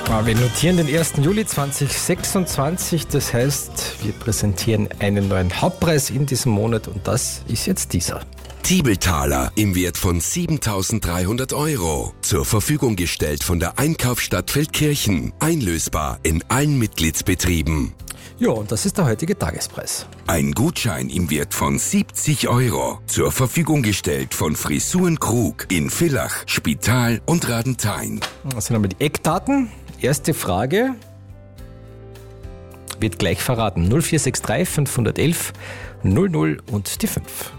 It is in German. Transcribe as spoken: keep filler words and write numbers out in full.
Wir notieren den ersten Juli zweitausendsechsundzwanzig, das heißt, wir präsentieren einen neuen Hauptpreis in diesem Monat und das ist jetzt dieser. Tiebeltaler im Wert von siebentausenddreihundert Euro. Zur Verfügung gestellt von der Einkaufsstadt Feldkirchen. Einlösbar in allen Mitgliedsbetrieben. Ja, und das ist der heutige Tagespreis. Ein Gutschein im Wert von siebzig Euro. Zur Verfügung gestellt von Frisuren Krug in Villach, Spital und Radenthein. Das sind einmal die Eckdaten. Erste Frage wird gleich verraten. null vier sechs drei fünf eins eins null null und die fünf.